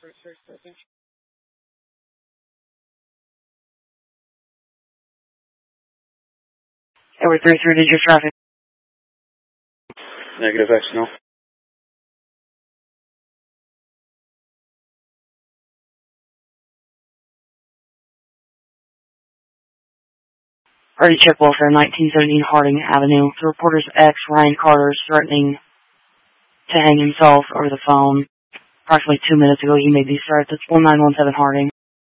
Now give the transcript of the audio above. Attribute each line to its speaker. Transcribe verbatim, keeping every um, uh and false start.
Speaker 1: Edward three three, did your traffic?
Speaker 2: Negative X, no.
Speaker 1: Already checked welfare, nineteen seventeen Harding Avenue. The reporter's ex, Ryan Carter, is threatening to hang himself over the phone. Approximately two minutes ago, he made these threats. It's one nine one seven Harding.